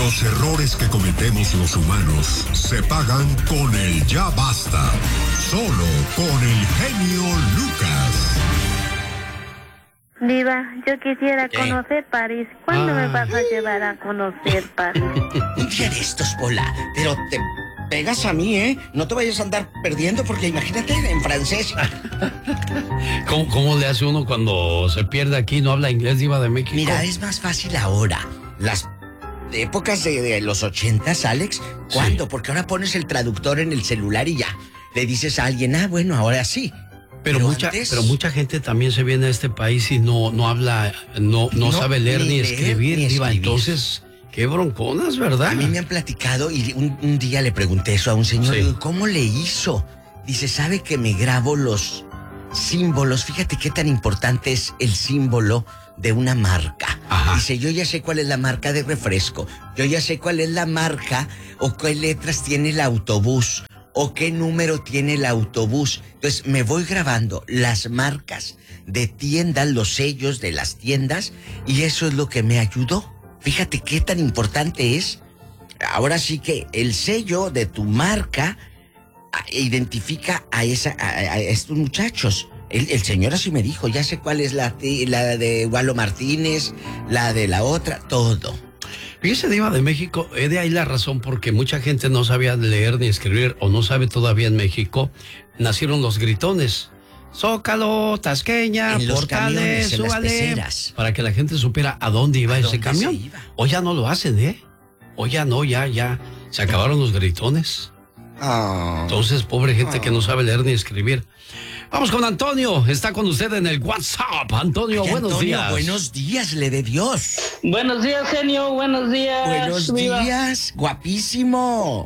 Los errores que cometemos los humanos se pagan con el ya basta. Solo con el genio Lucas. Diva, yo quisiera conocer París. ¿Cuándo me vas a llevar a conocer París? Un día de estos, Pola, pero te pegas a mí, ¿eh? No te vayas a andar perdiendo porque imagínate en francés. ¿Cómo le hace uno cuando se pierde aquí y no habla inglés, Diva de México? Mira, es más fácil ahora. Las épocas de los 80s, Alex, ¿cuándo? Sí. Porque ahora pones el traductor en el celular y ya. Le dices a alguien, bueno, ahora sí. Pero mucha gente también se viene a este país y no habla, no sabe leer ni escribir, Diva. Entonces, qué bronconas, ¿verdad? A mí me han platicado y un día le pregunté eso a un señor. Sí. ¿Cómo le hizo? Dice, ¿sabe que me grabo los símbolos? Fíjate qué tan importante es el símbolo de una marca. Ajá. Dice, yo ya sé cuál es la marca de refresco. Yo ya sé cuál es la marca o qué letras tiene el autobús. ¿O qué número tiene el autobús? Entonces me voy grabando las marcas de tiendas, los sellos de las tiendas, y eso es lo que me ayudó. Fíjate qué tan importante es. Ahora sí que el sello de tu marca identifica a estos muchachos. El señor así me dijo, ya sé cuál es la de Walo Martínez, la de la otra, todo. Fíjese, Diva de México, de ahí la razón porque mucha gente no sabía leer ni escribir o no sabe todavía en México. Nacieron los gritones. Zócalo, Tasqueña, Portales, súbale. Para que la gente supiera a dónde iba ese camión. Hoy ya no lo hacen, ¿eh? Hoy ya no, ya. Se acabaron los gritones. Entonces, pobre gente que no sabe leer ni escribir. Vamos con Antonio, está con usted en el WhatsApp. Antonio, buenos días. Buenos días, le de Dios. Buenos días, genio, buenos días. Buenos días, guapísimo.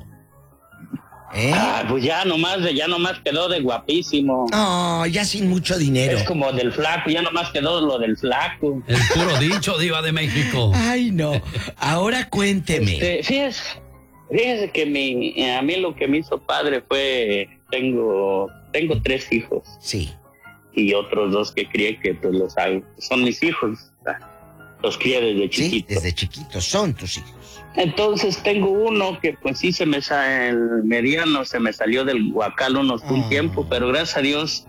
Pues ya nomás quedó de guapísimo. Ya sin mucho dinero. Es como del flaco, ya nomás quedó lo del flaco. El puro dicho, Diva de México. Ay, no. Ahora cuénteme. Fíjese que a mí lo que me hizo padre fue, tengo 3 hijos. Sí. Y otros 2 que crié que pues los hago. Son mis hijos. Los crié desde chiquitos. Sí, desde chiquitos, son tus hijos. Entonces tengo uno que pues sí el mediano se me salió del guacal un tiempo, pero gracias a Dios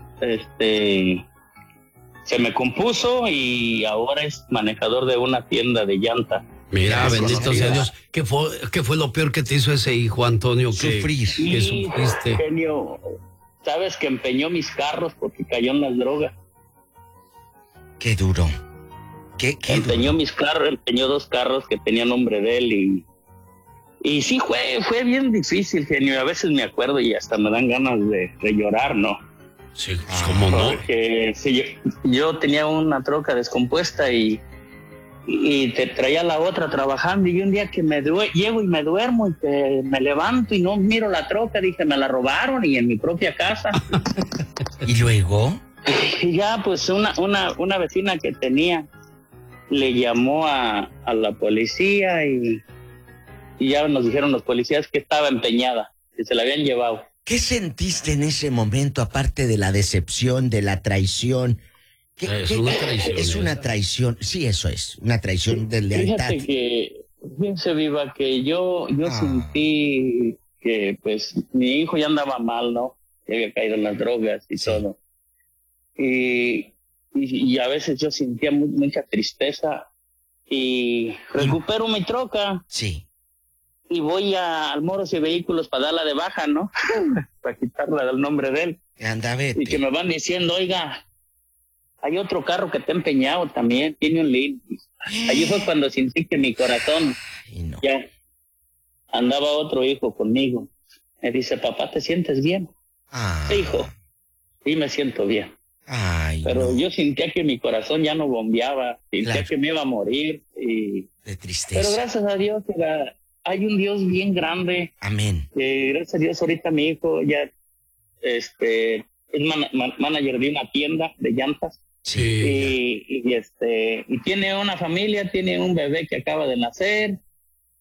se me compuso y ahora es manejador de una tienda de llanta. Mira, bendito sea Dios. ¿Qué fue lo peor que te hizo ese hijo, Antonio? Sufrir. Que sufriste. Genio, sabes que empeñó mis carros porque cayó en las drogas. Qué duro. Empeñó mis carros, empeñó 2 carros que tenían nombre de él y sí fue bien difícil, genio. Y a veces me acuerdo y hasta me dan ganas de llorar, ¿no? Sí, pues cómo no. Porque sí, yo tenía una troca descompuesta y te traía la otra trabajando y un día que llego y me duermo y que me levanto y no miro la troca, dije, me la robaron y en mi propia casa. ¿Y luego? Y ya pues una vecina que tenía le llamó a la policía y ya nos dijeron los policías que estaba empeñada, que se la habían llevado. ¿Qué sentiste en ese momento aparte de la decepción, de la traición? Es una traición. Es una traición, sí, eso es, una traición de lealtad. Fíjense, Viva, que yo sentí que pues mi hijo ya andaba mal, ¿no? Que había caído en las drogas y todo. Y a veces yo sentía mucha tristeza y recupero mi troca. Sí. Y voy al Moros y Vehículos para darla de baja, ¿no? Para quitarla del nombre de él. Anda, vete. Y que me van diciendo, oiga, hay otro carro que está empeñado también, tiene un link. Allí fue cuando sentí que mi corazón ya andaba otro hijo conmigo. Me dice, papá, ¿te sientes bien? Hijo, sí me siento bien. Pero yo sentía que mi corazón ya no bombeaba, sentía que me iba a morir. De tristeza. Pero gracias a Dios, hay un Dios bien grande. Amén. Gracias a Dios, ahorita mi hijo ya es manager de una tienda de llantas. Sí. Y tiene una familia, tiene un bebé que acaba de nacer.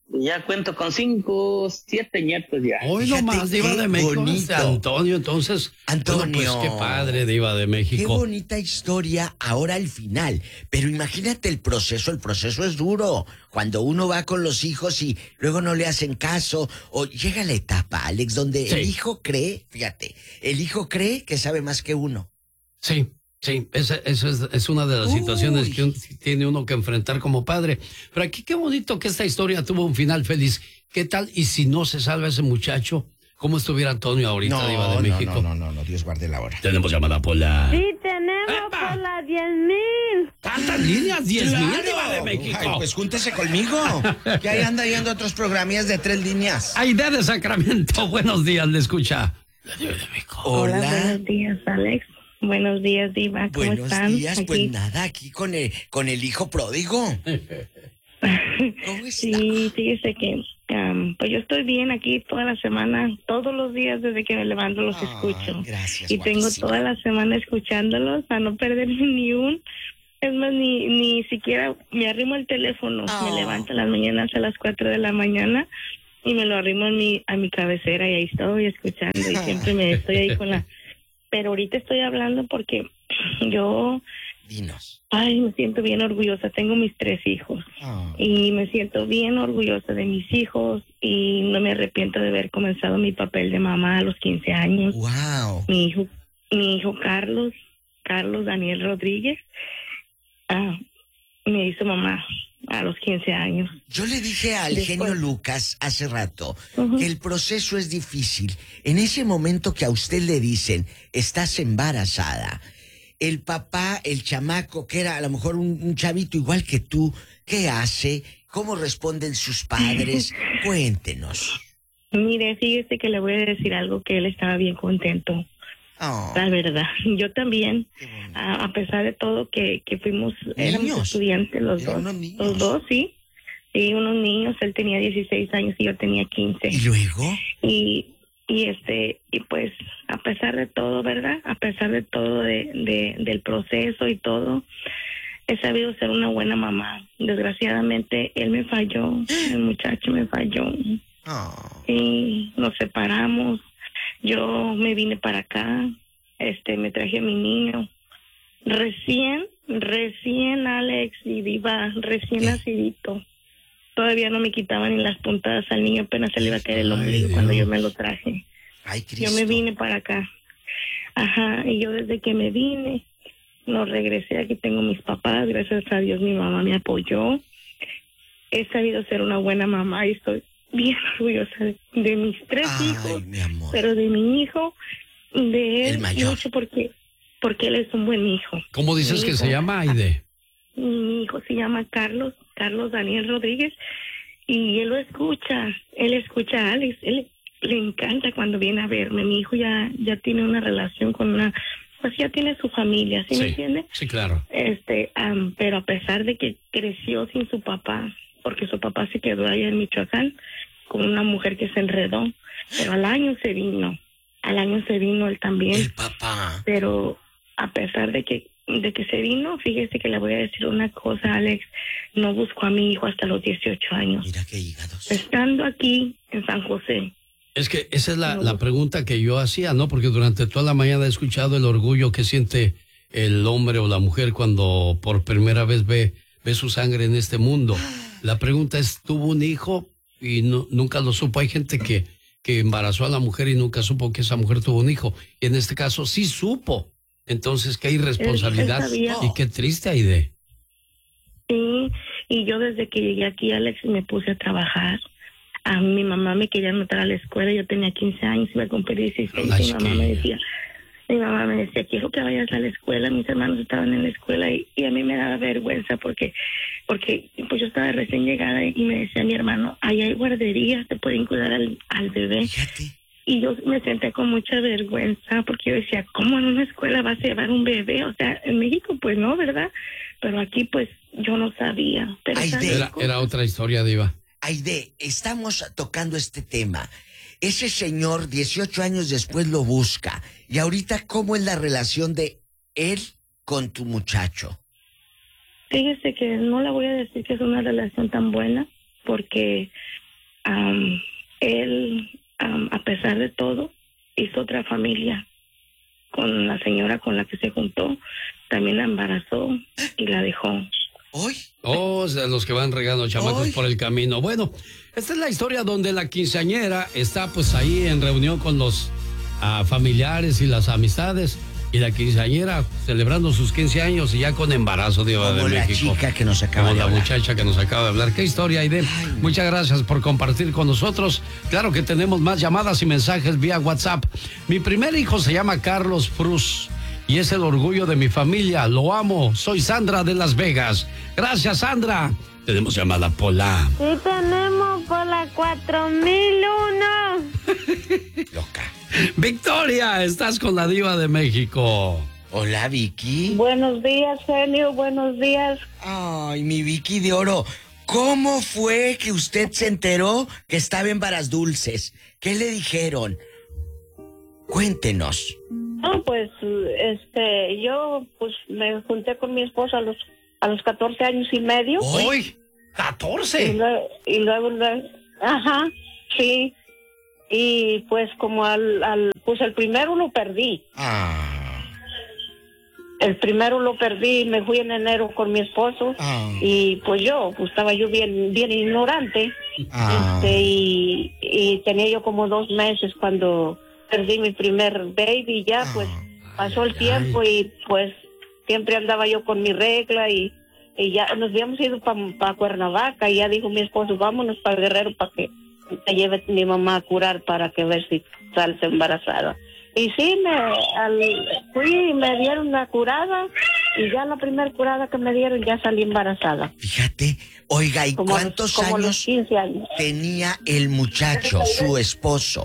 Ya cuento con 5, 7 nietos ya. Hoy nomás, Diva de México. Antonio, entonces. Antonio. Bueno, pues qué padre, Diva de México. Qué bonita historia ahora al final. Pero imagínate el proceso es duro. Cuando uno va con los hijos y luego no le hacen caso. O llega la etapa, Alex, donde el hijo cree, fíjate, el hijo cree que sabe más que uno. Sí. Sí, esa es una de las situaciones que tiene uno que enfrentar como padre. Pero aquí qué bonito que esta historia tuvo un final feliz. ¿Qué tal? Y si no se salva ese muchacho, ¿cómo estuviera Antonio ahorita, Diva de México? No, Dios guarde la hora. Tenemos llamada Pola. Sí, tenemos por las 10,000. ¿Tantas líneas? 10,000, Diva de México. Ay, pues júntese conmigo. Que ahí anda yendo otros programas de 3 líneas. Aide de Sacramento, buenos días, le escucha la Diva de México. Hola, buenos días, Alex. Buenos días, Diva. ¿Cómo están? Buenos días, aquí. Pues nada, aquí con el hijo pródigo. ¿Cómo está? Sí, fíjese que pues yo estoy bien aquí toda la semana, todos los días desde que me levanto los escucho. Gracias, y tengo toda la semana escuchándolos a no perderme ni un. Es más, ni siquiera me arrimo al teléfono. Me levanto en las mañanas a las 4 de la mañana y me lo arrimo a mi cabecera y ahí estoy escuchando y siempre me estoy ahí con la... Pero ahorita estoy hablando porque yo... Dinos. Ay, me siento bien orgullosa. Tengo mis 3 hijos. Y me siento bien orgullosa de mis hijos y no me arrepiento de haber comenzado mi papel de mamá a los 15 años. Wow. Mi hijo Carlos Daniel Rodríguez, me hizo mamá a los 15 años. Yo le dije al genio Lucas hace rato que el proceso es difícil. En ese momento que a usted le dicen, estás embarazada, el papá, el chamaco, que era a lo mejor un chavito igual que tú, ¿qué hace? ¿Cómo responden sus padres? Cuéntenos. Mire, fíjese que le voy a decir algo, que él estaba bien contento. La verdad, yo también, a pesar de todo que fuimos, éramos estudiantes los dos, sí, unos niños, él tenía 16 años y yo tenía 15. ¿Y luego? Y pues, a pesar de todo, ¿verdad? A pesar de todo del proceso y todo, he sabido ser una buena mamá. Desgraciadamente, él me falló, el muchacho me falló. Y nos separamos. Yo me vine para acá, me traje a mi niño, recién Alex y Diva, recién nacidito. Todavía no me quitaban ni las puntadas al niño, apenas se le iba a caer el ombligo cuando yo me lo traje. Ay, Cristo. Yo me vine para acá. Y yo desde que me vine, no regresé, aquí tengo mis papás, gracias a Dios mi mamá me apoyó. He sabido ser una buena mamá y estoy bien orgullosa de mis 3 hijos, mi amor. Pero de mi hijo, de él, el mayor, mucho porque él es un buen hijo. ¿Cómo dices que se llama, Aide? Mi hijo se llama Carlos Daniel Rodríguez, y él escucha a Alex, él le encanta cuando viene a verme. Mi hijo ya tiene una relación con pues ya tiene su familia, ¿sí me entiende? Sí, claro. Pero a pesar de que creció sin su papá, porque su papá se quedó allá en Michoacán con una mujer que se enredó, pero al año se vino él también. El papá. Pero a pesar de que se vino, fíjese que le voy a decir una cosa, Alex, no busco a mi hijo hasta los 18 años. Mira qué hígados. Estando aquí en San José. Es que esa es la pregunta que yo hacía, ¿no? Porque durante toda la mañana he escuchado el orgullo que siente el hombre o la mujer cuando por primera vez ve su sangre en este mundo. La pregunta es, ¿tuvo un hijo y nunca lo supo? Hay gente que embarazó a la mujer y nunca supo que esa mujer tuvo un hijo. Y en este caso sí supo. Entonces, qué irresponsabilidad y qué triste, Aide. Sí, y yo desde que llegué aquí, Alex, me puse a trabajar. A mi mamá me quería anotar a la escuela, yo tenía 15 años, iba a cumplir 16, mi mamá me decía, quiero que vayas a la escuela. Mis hermanos estaban en la escuela y a mí me daba vergüenza porque pues yo estaba recién llegada y me decía mi hermano, ahí hay guarderías, te pueden cuidar al bebé. Fíjate. Y yo me senté con mucha vergüenza porque yo decía, ¿cómo en una escuela vas a llevar un bebé? O sea, en México pues no, ¿verdad? Pero aquí pues yo no sabía. Pero era otra historia, Diva. Aide, estamos tocando este tema. Ese señor 18 años después lo busca. Y ahorita, ¿cómo es la relación de él con tu muchacho? Fíjese que no le voy a decir que es una relación tan buena porque él, a pesar de todo, hizo otra familia con la señora con la que se juntó, también la embarazó y la dejó. ¿Hoy? Oh, de los que van regando chamacos por el camino. Bueno, esta es la historia donde la quinceañera está pues ahí en reunión con los familiares y las amistades. Y la quinceañera celebrando sus 15 años y ya con embarazo, Diva de México. Como la chica que nos acaba de hablar. Como la muchacha que nos acaba de hablar. ¿Qué historia, Aide? Muchas gracias por compartir con nosotros. Claro que tenemos más llamadas y mensajes vía WhatsApp. Mi primer hijo se llama Carlos Frus y es el orgullo de mi familia. Lo amo. Soy Sandra de Las Vegas. Gracias, Sandra. Tenemos llamada Pola. Sí, tenemos Pola 4001. Loca. Victoria, estás con la Diva de México. Hola, Vicky. Buenos días, genio, buenos días. Ay, mi Vicky de oro. ¿Cómo fue que usted se enteró que estaba en Varas Dulces? ¿Qué le dijeron? Cuéntenos. No, pues, yo, pues, me junté con mi esposa a los 14 años y medio. ¡Uy! ¡14! Y luego, ajá, sí. Y pues como pues el primero lo perdí. El primero lo perdí, me fui en enero con mi esposo. Y pues estaba yo bien ignorante. Y tenía yo como 2 meses cuando perdí mi primer baby. Ya pues pasó el tiempo y pues siempre andaba yo con mi regla y ya nos habíamos ido para Cuernavaca y ya dijo mi esposo, vámonos para Guerrero para que te lleve mi mamá a curar para que ver si sales embarazada. Y sí, fui y me dieron la curada y ya la primera curada que me dieron ya salí embarazada. Fíjate, oiga, ¿y cuántos años 15 años tenía el muchacho, su esposo?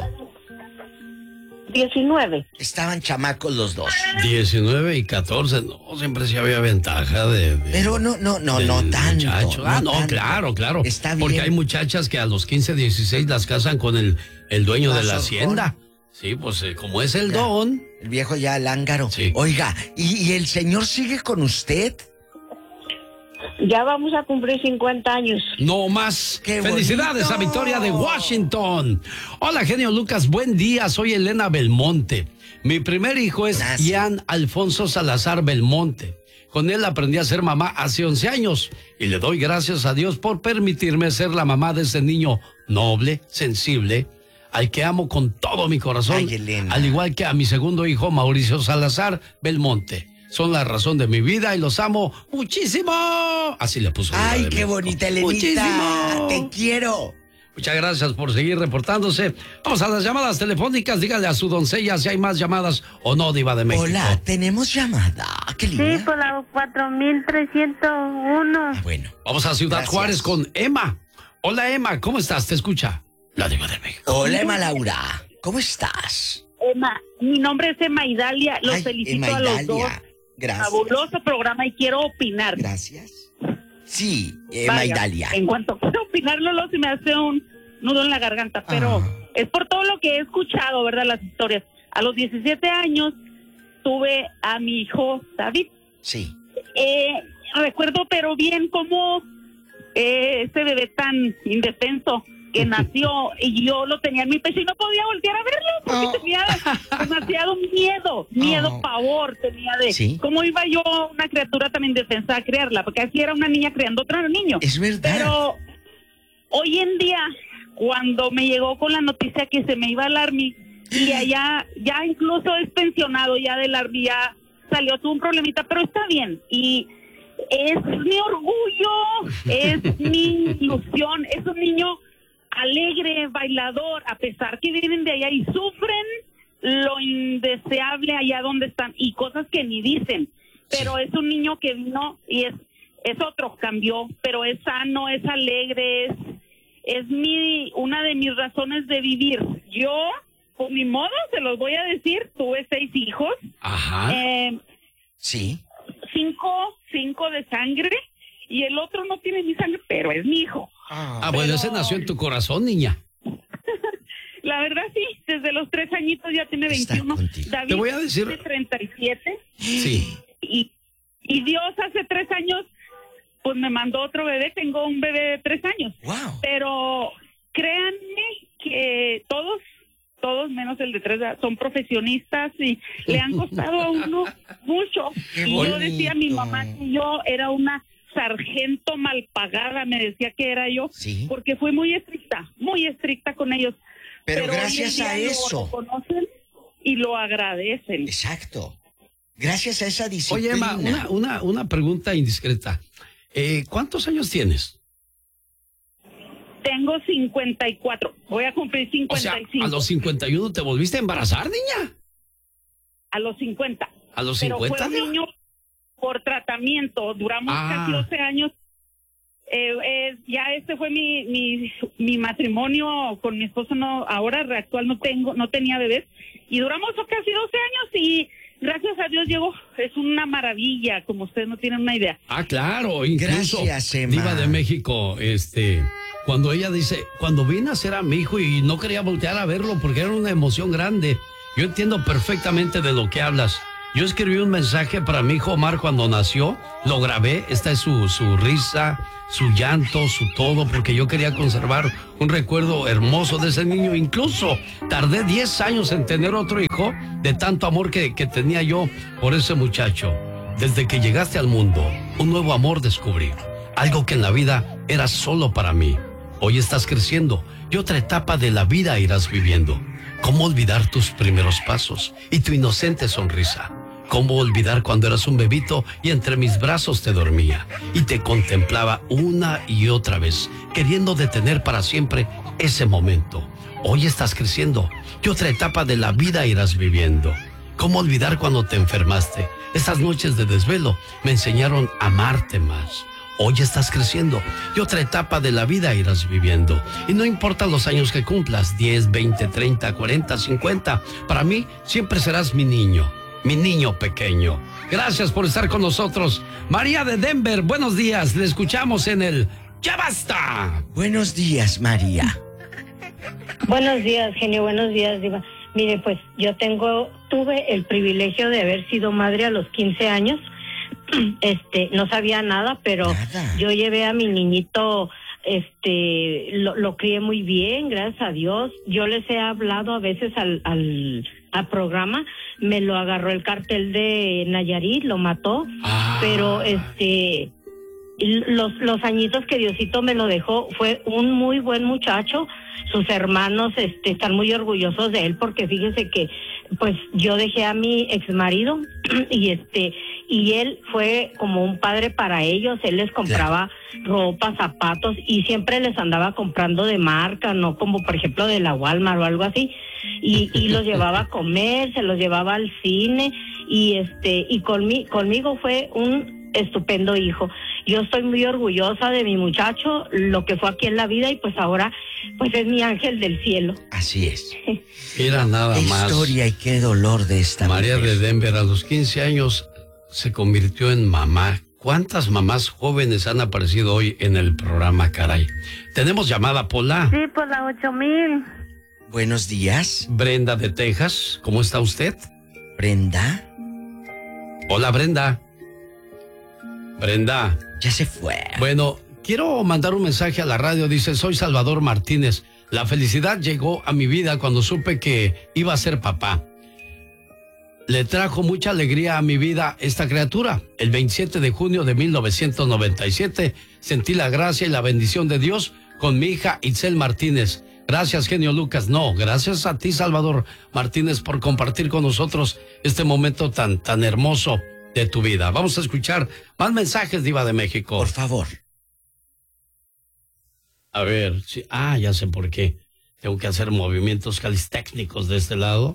19. Estaban chamacos los dos. 19 y 14, no, siempre sí había ventaja de pero no tanto. Claro. Está bien. Porque hay muchachas que a los 15, 16 las casan con el dueño de la hacienda. Sí, pues como es el don. El viejo ya lángaro. Sí. Oiga, ¿y el señor sigue con usted? Ya vamos a cumplir 50 años. No más. ¡Qué Felicidades bonito! a Victoria de Washington. Hola, genio Lucas, buen día. Soy Elena Belmonte. Mi primer hijo es Ian Alfonso Salazar Belmonte. Con él aprendí a ser mamá hace 11 años y le doy gracias a Dios por permitirme ser la mamá de ese niño noble, sensible, al que amo con todo mi corazón. Ay, Elena. Al igual que a mi segundo hijo, Mauricio Salazar Belmonte. Son la razón de mi vida y los amo muchísimo. Así le puso. Ay, qué bonita, Elenita. Muchísimo. Te quiero. Muchas gracias por seguir reportándose. Vamos a las llamadas telefónicas. Dígale a su doncella si hay más llamadas o no, Diva de México. Hola, tenemos llamada. ¿Qué línea? Sí, por la 4301. Bueno. Vamos a Ciudad Juárez con Emma. Hola, Emma, ¿cómo estás? Te escucha la Diva de México. Hola, Emma Laura. ¿Cómo estás? Emma, mi nombre es Emma Idalia. Los felicito Emma a los dos. Gracias. Fabuloso programa y quiero opinar. Gracias. Sí, Emma Idalia. En cuanto quiero opinar, Lolo, se me hace un nudo en la garganta, pero es por todo lo que he escuchado, ¿verdad? Las historias. A los 17 años tuve a mi hijo David. Sí. Recuerdo pero bien cómo ese bebé tan indefenso que nació y yo lo tenía en mi pecho y no podía voltear a verlo porque tenía demasiado miedo, pavor tenía de cómo iba yo, una criatura tan indefensa, a criarla, porque así era una niña criando otro niño. Es verdad. Pero hoy en día, cuando me llegó con la noticia que se me iba al Army y allá ya incluso es pensionado ya del Army, ya salió, tuvo un problemita, pero está bien y es mi orgullo, es mi ilusión, es un niño alegre, bailador, a pesar que vienen de allá y sufren lo indeseable allá donde están y cosas que ni dicen, pero es un niño que vino y es otro, cambió, pero es sano, es alegre, es una de mis razones de vivir. Yo, por mi modo, se los voy a decir, tuve 6 hijos. Ajá. Sí. 5 de sangre y el otro no tiene mi sangre, pero es mi hijo. Bueno, ese nació en tu corazón, niña. La verdad sí, desde los 3 añitos ya tiene 21. David, te voy a decir, tiene 37. Sí. Y Dios hace 3 años, pues me mandó otro bebé. Tengo un bebé de 3 años. Wow. Pero crean menos el de 3, son profesionistas y le han costado a uno mucho. Y yo decía a mi mamá que yo era una sargento mal pagada, me decía que era yo, ¿sí? Porque fui muy estricta con ellos. Pero gracias a eso lo reconocen y lo agradecen. Exacto. Gracias a esa disciplina. Oye, Emma, una pregunta indiscreta. ¿Cuántos años tienes? Tengo 54. Voy a cumplir 55. O sea, ¿a los 51 te volviste a embarazar, niña? A los 50. ¿A los 50? Pero fue un niño por tratamiento. Duramos casi 12 años. Ya este fue mi matrimonio con mi esposo. No, ahora actual no tenía bebés. Y duramos casi 12 años y gracias a Dios llegó. Es una maravilla, como ustedes no tienen una idea. Ah, claro. Incluso gracias, Emma. Diva de México, cuando ella dice, cuando vine a ser a mi hijo y no quería voltear a verlo porque era una emoción grande. Yo entiendo perfectamente de lo que hablas. Yo escribí un mensaje para mi hijo Omar cuando nació, lo grabé, esta es su risa, su llanto, su todo, porque yo quería conservar un recuerdo hermoso de ese niño. Incluso tardé 10 años en tener otro hijo de tanto amor que tenía yo por ese muchacho. Desde que llegaste al mundo, un nuevo amor descubrí, algo que en la vida era solo para mí. Hoy estás creciendo y otra etapa de la vida irás viviendo. ¿Cómo olvidar tus primeros pasos y tu inocente sonrisa? ¿Cómo olvidar cuando eras un bebito y entre mis brazos te dormía y te contemplaba una y otra vez, queriendo detener para siempre ese momento? Hoy estás creciendo y otra etapa de la vida irás viviendo. ¿Cómo olvidar cuando te enfermaste? Estas noches de desvelo me enseñaron a amarte más. Hoy estás creciendo y otra etapa de la vida irás viviendo. Y no importa los años que cumplas, 10, 20, 30, 40, 50. Para mí siempre serás mi niño pequeño. Gracias por estar con nosotros. María de Denver, buenos días. Le escuchamos en el Ya Basta. Buenos días, María. Buenos días, genio. Buenos días, Diva. Mire, pues yo tuve el privilegio de haber sido madre a los 15 años. No sabía nada, pero yo llevé a mi niñito, lo crié muy bien, gracias a Dios. Yo les he hablado a veces al programa, me lo agarró el cartel de Nayarit, lo mató, pero los añitos que Diosito me lo dejó, fue un muy buen muchacho. Sus hermanos están muy orgullosos de él porque fíjense que pues yo dejé a mi exmarido y él fue como un padre para ellos. Él les compraba ropa, zapatos y siempre les andaba comprando de marca, no como por ejemplo de la Walmart o algo así, y los llevaba a comer, se los llevaba al cine y conmigo fue un estupendo hijo. Yo estoy muy orgullosa de mi muchacho, lo que fue aquí en la vida, y pues ahora pues es mi ángel del cielo. Así es. Mira nada qué más. Historia y qué dolor de esta María mujer. de Denver a los 15 años se convirtió en mamá. ¿Cuántas mamás jóvenes han aparecido hoy en el programa, caray? Tenemos llamada, Pola. Sí, por la 8000. Buenos días. Brenda de Texas, ¿cómo está usted? Brenda. Hola, Brenda. Brenda. Ya se fue. Bueno, quiero mandar un mensaje a la radio. Dice, soy Salvador Martínez. La felicidad llegó a mi vida cuando supe que iba a ser papá. Le trajo mucha alegría a mi vida esta criatura. El 27 de junio de 1997 sentí la gracia y la bendición de Dios con mi hija Itzel Martínez. Gracias, genio Lucas. No, gracias a ti, Salvador Martínez, por compartir con nosotros este momento tan hermoso de tu vida. Vamos a escuchar más mensajes, Diva de México. Por favor. A ver, sí. Ya sé por qué. Tengo que hacer movimientos calistécnicos de este lado.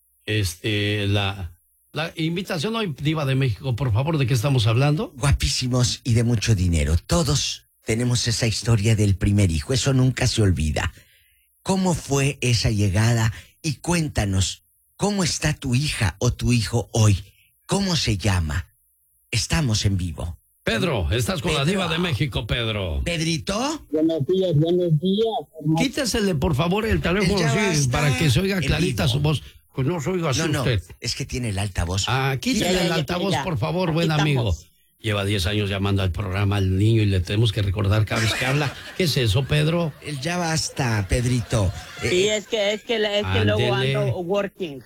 La invitación hoy, Diva de México, por favor, ¿de qué estamos hablando? Guapísimos y de mucho dinero. Todos tenemos esa historia del primer hijo. Eso nunca se olvida. ¿Cómo fue esa llegada? Y cuéntanos, ¿cómo está tu hija o tu hijo hoy? ¿Cómo se llama? Estamos en vivo. Pedro, estás con la Diva de México, Pedro. ¿Pedrito? Buenos días, buenos días. Quítesele, por favor, el teléfono así, para que se oiga clarita su voz. Pues no se oiga así usted. Es que tiene el altavoz. Quítale el altavoz, por favor, buen amigo. Lleva 10 años llamando al programa al niño y le tenemos que recordar cada vez que habla. ¿Qué es eso, Pedro? El ya basta, Pedrito. Sí, es que luego ando working.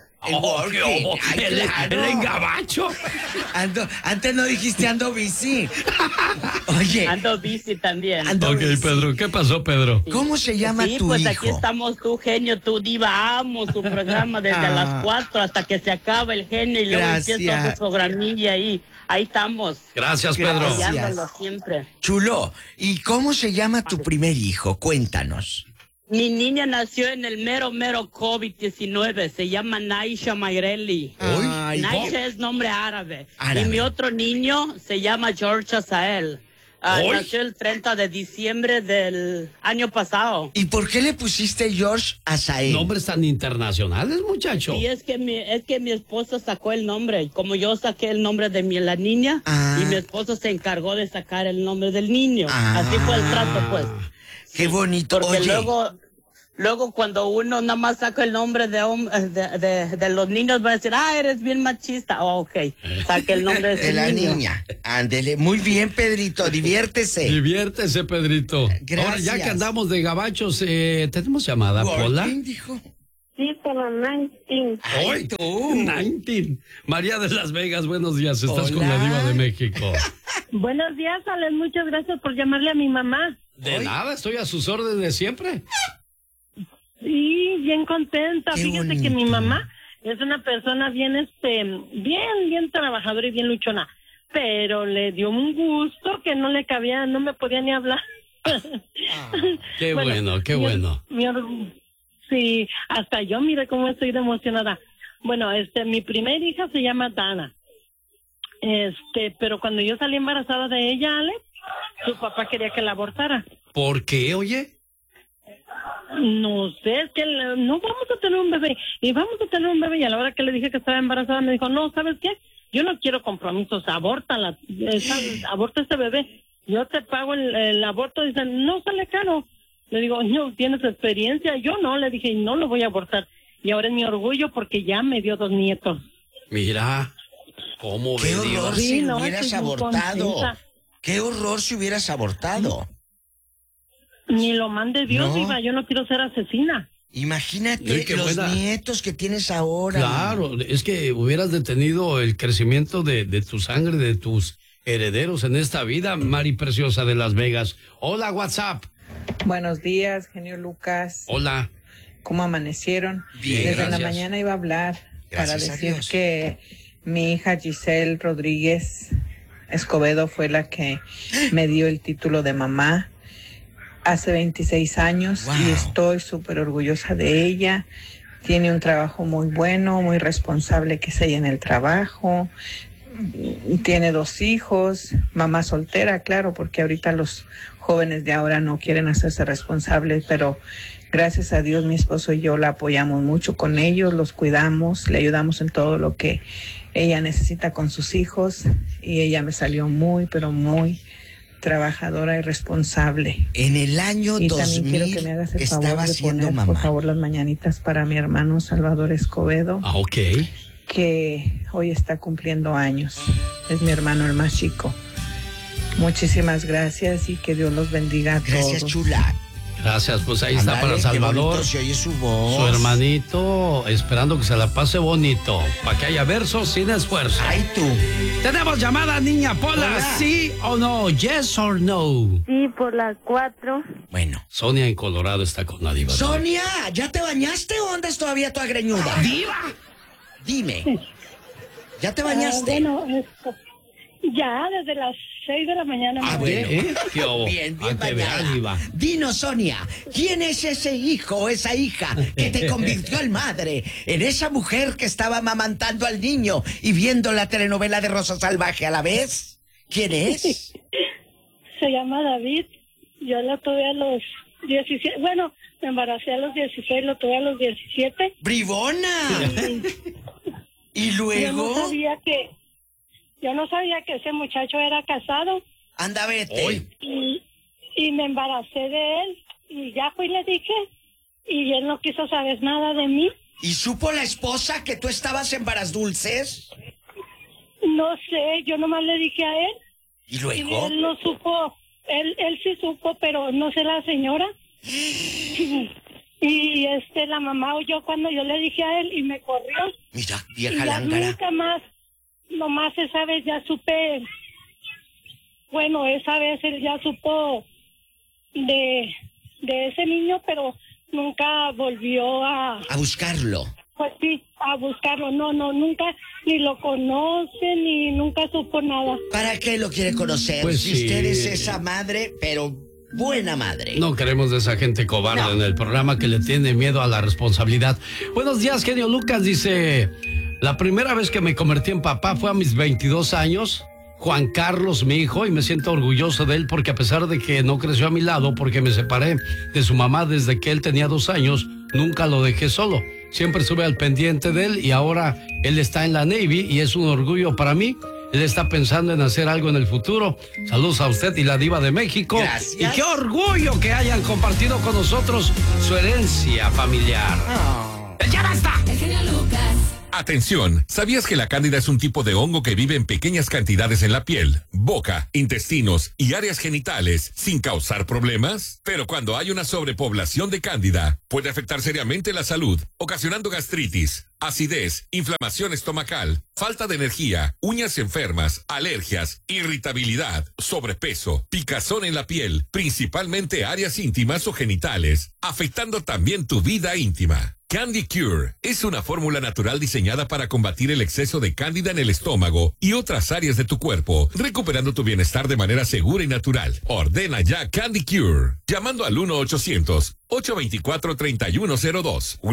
El engabacho. Antes no dijiste ando bici. Oye. Ando bici también. Ok, Pedro, ¿qué pasó, Pedro? ¿Cómo se llama tu pues hijo? Aquí estamos, tu genio, tu diva, amo su programa desde las 4 hasta que se acaba el genio y luego empieza su programilla ahí. Ahí estamos. Gracias, Pedro. Apoyándolo siempre. Chulo, ¿y cómo se llama tu primer hijo? Cuéntanos. Mi niña nació en el mero COVID-19. Se llama Naisha Mayreli. Naisha es nombre árabe. Y mi otro niño se llama George Asael. Nació el 30 de diciembre del año pasado. ¿Y por qué le pusiste George Asael? Nombres tan internacionales, muchacho. Y es que mi esposo sacó el nombre. Como yo saqué el nombre de la niña, y mi esposo se encargó de sacar el nombre del niño. Así fue el trato, pues. Qué bonito. Porque Oye. luego cuando uno nada más saca el nombre de los niños, va a decir, eres bien machista. Ok, saque el nombre de la niña. Ándele, muy bien, Pedrito, diviértese. Diviértese, Pedrito. Gracias. Ahora, ya que andamos de gabachos, ¿tenemos llamada, Pola? ¿Quién dijo? Sí, por la 19. ¡Ay, tú! 19. María de Las Vegas, buenos días. Estás con la Diva de México. Buenos días, Alex. Muchas gracias por llamarle a mi mamá. De nada, estoy a sus órdenes siempre. Sí, bien contenta. Qué Fíjate bonito. que mi mamá es una persona bien, bien trabajadora y bien luchona. Pero le dio un gusto que no le cabía, no me podía ni hablar. Qué bueno, qué bueno. Sí, hasta yo, mire cómo estoy de emocionada. Bueno, mi primer hija se llama Dana. Pero cuando yo salí embarazada de ella, Alex, su papá quería que la abortara. ¿Por qué, oye? No sé, es que no vamos a tener un bebé. Y vamos a tener un bebé. Y a la hora que le dije que estaba embarazada, me dijo, no, ¿sabes qué? Yo no quiero compromisos, abórtala, aborta este bebé. Yo te pago el aborto. Dicen, no sale caro. Le digo, no, ¿tienes experiencia? Yo no, le dije, no lo voy a abortar. Y ahora es mi orgullo porque ya me dio 2 nietos. Mira, ¿cómo qué horror sí, si no, hubieras abortado. Qué horror si hubieras abortado. Ni lo mande Dios, No. Diva, yo no quiero ser asesina. Imagínate los nietos que tienes ahora. Claro, es que hubieras detenido el crecimiento de tu sangre, de tus herederos en esta vida, Mari Preciosa de Las Vegas. Hola, WhatsApp. Buenos días, genio Lucas. Hola. ¿Cómo amanecieron? Bien, Desde gracias. la mañana iba a hablar para Gracias a decir Dios. que mi hija Giselle Rodríguez Escobedo fue la que me dio el título de mamá hace 26 años. Wow. Y estoy súper orgullosa de ella. Tiene un trabajo muy bueno, muy responsable que es ella en el trabajo. Tiene 2 hijos, mamá soltera, claro, porque ahorita los jóvenes de ahora no quieren hacerse responsables, pero gracias a Dios mi esposo y yo la apoyamos mucho con ellos, los cuidamos, le ayudamos en todo lo que ella necesita con sus hijos y ella me salió muy, pero muy trabajadora y responsable. En el año Y 2000 también quiero que me hagas el favor estaba de siendo poner, mamá. por favor, las mañanitas para mi hermano Salvador Escobedo. Ah, ok. Que hoy está cumpliendo años. Es mi hermano el más chico. Muchísimas gracias y que Dios los bendiga a Gracias, todos. chula. Gracias, pues ahí está Ándale, para qué Salvador. bonito se oye su voz. Su hermanito, esperando que se la pase bonito, para que haya versos sin esfuerzo. Ay, tú. Tenemos llamada, niña Pola, Hola. ¿sí o no? Yes or no. Sí, por la 4. Bueno. Sonia en Colorado está con la diva. Sonia, ¿ya te bañaste o andas todavía tu agreñuda? ¡Diva! Dime. ¿Ya te bañaste? Bueno, ya desde las 6 de la mañana. Ah, bueno. ¿Qué hubo? Bien, bien Ah, que vea, bañada. diva. Dinos, Sonia, ¿quién es ese hijo o esa hija que te convirtió en madre? En esa mujer que estaba amamantando al niño y viendo la telenovela de Rosa Salvaje a la vez. ¿Quién es? Se llama David. Yo lo tuve a los 17. Bueno, me embaracé a los 16, lo tuve a los 17. ¡Bribona! ¿Y luego? Yo no sabía que ese muchacho era casado. Anda, vete. Hoy. Y me embaracé de él. Y ya fui y le dije. Y él no quiso saber nada de mí. ¿Y supo la esposa que tú estabas en Varas Dulces? No sé, yo nomás le dije a él ¿Y luego? Él no supo, él sí supo, pero no sé la señora. Y la mamá oyó cuando yo le dije a él y me corrió. Mira, vieja y lángara. Nunca más, nomás esa vez ya supe, bueno, esa vez él ya supo de ese niño, pero nunca volvió a buscarlo. Pues sí, a buscarlo. No, nunca ni lo conoce, ni nunca supo nada. ¿Para qué lo quiere conocer? Pues si sí. usted es esa madre, pero buena madre. No queremos de esa gente cobarde en el programa que le tiene miedo a la responsabilidad. Buenos días, genio Lucas. Dice, la primera vez que me convertí en papá fue a mis 22 años. Juan Carlos, mi hijo, y me siento orgulloso de él porque a pesar de que no creció a mi lado porque me separé de su mamá desde que él tenía 2 años, nunca lo dejé solo. Siempre estuve al pendiente de él y ahora él está en la Navy y es un orgullo para mí. Él está pensando en hacer algo en el futuro. Saludos a usted y la diva de México. Gracias. Y qué orgullo que hayan compartido con nosotros su herencia familiar. ¡Ya basta! El genio Lucas. Atención, ¿sabías que la cándida es un tipo de hongo que vive en pequeñas cantidades en la piel, boca, intestinos y áreas genitales sin causar problemas? Pero cuando hay una sobrepoblación de cándida, puede afectar seriamente la salud, ocasionando gastritis, acidez, inflamación estomacal, falta de energía, uñas enfermas, alergias, irritabilidad, sobrepeso, picazón en la piel, principalmente áreas íntimas o genitales, afectando también tu vida íntima. Candy Cure es una fórmula natural diseñada para combatir el exceso de cándida en el estómago y otras áreas de tu cuerpo, recuperando tu bienestar de manera segura y natural. Ordena ya Candy Cure, llamando al 1-800-824-3102.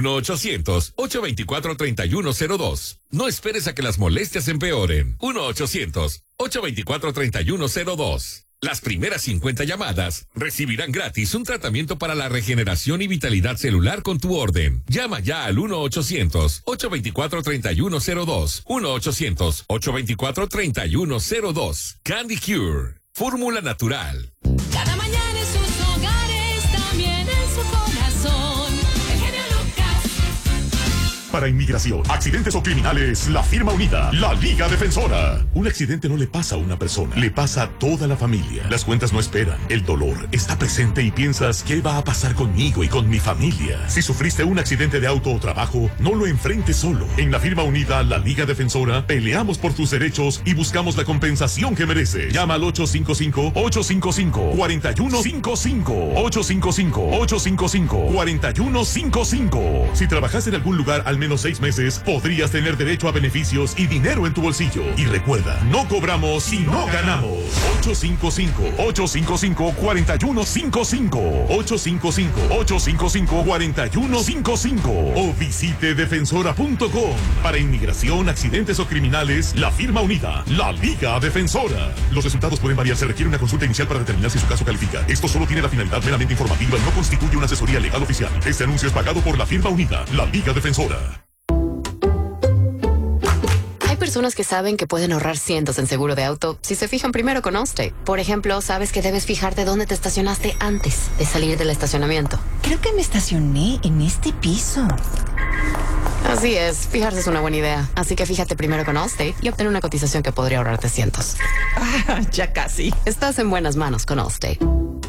1-800-824-3102. No esperes a que las molestias empeoren. 1-800-824-3102. Las primeras 50 llamadas recibirán gratis un tratamiento para la regeneración y vitalidad celular con tu orden. Llama ya al 1-800-824-3102. 1-800-824-3102. Candy Cure. Fórmula natural. Cada mañana en sus hogares, también en su corazón. El genio Lucas. Para inmigración, accidentes o criminales, la firma unida, la Liga Defensora. Un accidente no le pasa a una persona, le pasa a toda la familia. Las cuentas no esperan, el dolor está presente y piensas, ¿qué va a pasar conmigo y con mi familia? Si sufriste un accidente de auto o trabajo, no lo enfrentes solo. En la firma unida, la Liga Defensora, peleamos por tus derechos y buscamos la compensación que mereces. Llama al 855-855-4155. 855-855-4155. Si trabajas en algún lugar al menos 6 meses, podrías tener derecho a beneficios y dinero en tu bolsillo. Y recuerda, no cobramos si no ganamos. 855-855-4155. 855-855-4155. O visite defensora.com. Para inmigración, accidentes o criminales, la firma unida, la Liga Defensora. Los resultados pueden variar, se requiere una consulta inicial para determinar si su caso califica. Esto solo tiene la finalidad meramente informativa y no constituye una asesoría legal oficial. Este anuncio es pagado por la firma unida, la Liga Defensora. Hay personas que saben que pueden ahorrar cientos en seguro de auto si se fijan primero con Allstate. Por ejemplo, sabes que debes fijarte dónde te estacionaste antes de salir del estacionamiento. Creo que me estacioné en este piso. Así es, fijarse es una buena idea. Así que fíjate primero con Allstate y obtén una cotización que podría ahorrarte cientos. Ya casi. Estás en buenas manos con Allstate.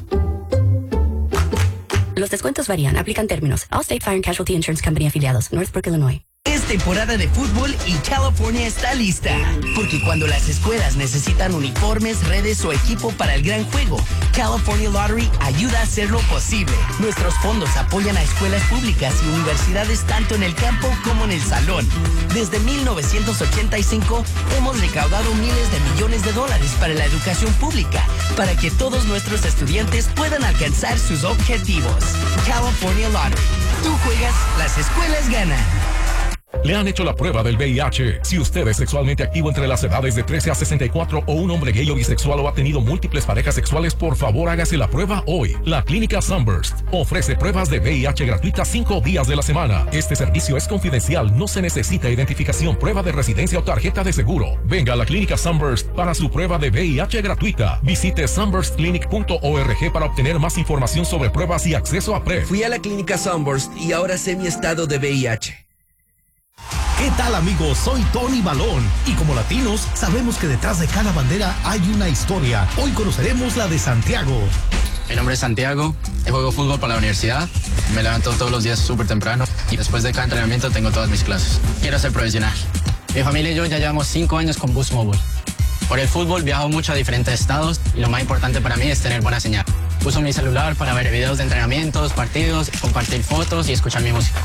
Los descuentos varían, aplican términos. Allstate Fire and Casualty Insurance Company afiliados, Northbrook, Illinois. Es temporada de fútbol y California está lista. Porque cuando las escuelas necesitan uniformes, redes o equipo para el gran juego, California Lottery ayuda a hacerlo posible. Nuestros fondos apoyan a escuelas públicas y universidades tanto en el campo como en el salón. Desde 1985 hemos recaudado miles de millones de dólares para la educación pública, para que todos nuestros estudiantes puedan alcanzar sus objetivos. California Lottery. Tú juegas, las escuelas ganan. Le han hecho la prueba del VIH. Si usted es sexualmente activo entre las edades de 13 a 64 o un hombre gay o bisexual o ha tenido múltiples parejas sexuales, por favor hágase la prueba hoy. La Clínica Sunburst ofrece pruebas de VIH gratuitas 5 días de la semana. Este servicio es confidencial, no se necesita identificación, prueba de residencia o tarjeta de seguro. Venga a la Clínica Sunburst para su prueba de VIH gratuita. Visite sunburstclinic.org para obtener más información sobre pruebas y acceso a PrEP. Fui a la Clínica Sunburst y ahora sé mi estado de VIH. ¿Qué tal, amigos? Soy Tony Balón y como latinos sabemos que detrás de cada bandera hay una historia. Hoy conoceremos la de Santiago. Mi nombre es Santiago, juego fútbol para la universidad, me levanto todos los días súper temprano y después de cada entrenamiento tengo todas mis clases. Quiero ser profesional. Mi familia y yo ya llevamos 5 años con Boost Mobile. Por el fútbol viajo mucho a diferentes estados y lo más importante para mí es tener buena señal. Uso mi celular para ver videos de entrenamientos, partidos, compartir fotos y escuchar mi música.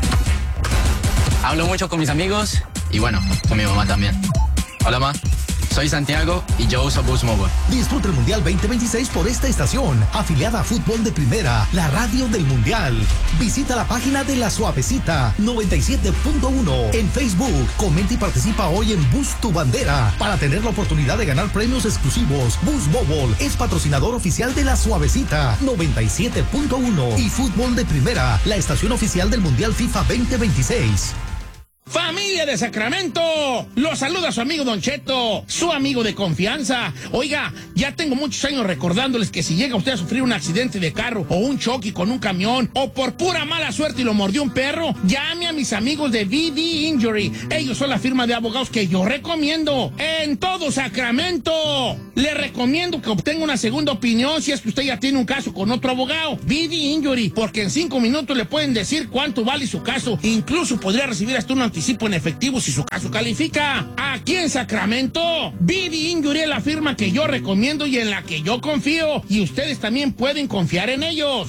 Hablo mucho con mis amigos y bueno, con mi mamá también. Hola, ma. Soy Santiago y yo uso Boost Mobile. Disfruta el Mundial 2026 por esta estación, afiliada a Fútbol de Primera, la radio del Mundial. Visita la página de La Suavecita 97.1 en Facebook. Comenta y participa hoy en Boost Tu Bandera para tener la oportunidad de ganar premios exclusivos. Boost Mobile es patrocinador oficial de La Suavecita 97.1 y Fútbol de Primera, la estación oficial del Mundial FIFA 2026. ¡Familia de Sacramento! Los saluda su amigo Don Cheto, su amigo de confianza. Oiga, ya tengo muchos años recordándoles que si llega usted a sufrir un accidente de carro o un choque con un camión o por pura mala suerte y lo mordió un perro, llame a mis amigos de VD Injury. Ellos son la firma de abogados que yo recomiendo en todo Sacramento. Le recomiendo que obtenga una segunda opinión si es que usted ya tiene un caso con otro abogado. VD Injury, porque en 5 minutos le pueden decir cuánto vale su caso. Incluso podría recibir hasta un anticipo en efectivo si su caso califica. Aquí en Sacramento, VD Injury es la firma que yo recomiendo y en la que yo confío. Y ustedes también pueden confiar en ellos.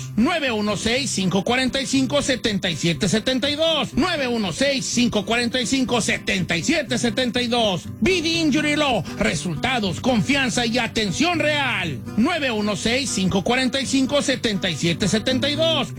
916-545-7772. 916-545-7772. VD Injury Law. Resultados, confianza y atención real. 916-545-7772.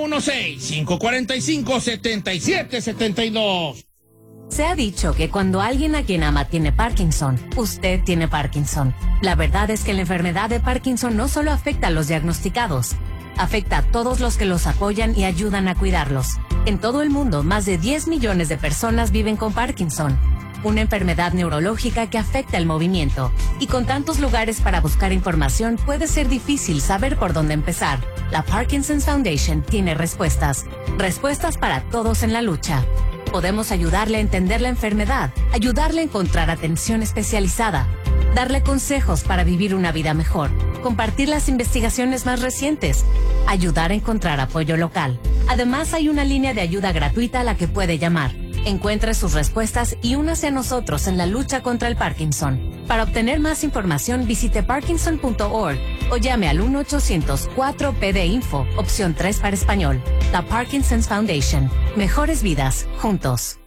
916-545-7772. Se ha dicho que cuando alguien a quien ama tiene Parkinson, usted tiene Parkinson. La verdad es que la enfermedad de Parkinson no solo afecta a los diagnosticados, afecta a todos los que los apoyan y ayudan a cuidarlos. En todo el mundo, más de 10 millones de personas viven con Parkinson, una enfermedad neurológica que afecta el movimiento. Y con tantos lugares para buscar información, puede ser difícil saber por dónde empezar. La Parkinson's Foundation tiene respuestas. Respuestas para todos en la lucha. Podemos ayudarle a entender la enfermedad, ayudarle a encontrar atención especializada, darle consejos para vivir una vida mejor, compartir las investigaciones más recientes, ayudar a encontrar apoyo local. Además, hay una línea de ayuda gratuita a la que puede llamar. Encuentre sus respuestas y únase a nosotros en la lucha contra el Parkinson. Para obtener más información, visite parkinson.org o llame al 1-800-4PD-INFO, opción 3 para español. La Parkinson's Foundation. Mejores vidas, juntos.